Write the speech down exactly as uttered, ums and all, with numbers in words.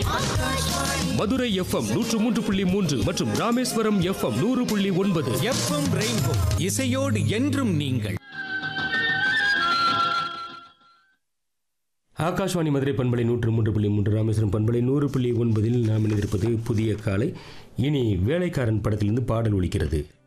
Madurai FM நூற்று மூன்று புள்ளி மூன்று மற்றும் ராமேஸ்வரம் எஃப்எம் நூறு புள்ளி ஒன்பது. எஃப்எம் ரெயின்போ இசையோடு என்றும் நீங்கள். ஆகாஷ்வாணி மதுரை பண்பலை நூற்று மூன்று புள்ளி மூன்று, ராமேஸ்வரம் பண்பலை நூறு புள்ளி ஒன்பதில் நாம் இணைந்திருப்பது புதிய காலை. இனி வேலைக்காரன் படத்திலிருந்து பாடல் ஒலிக்கிறது.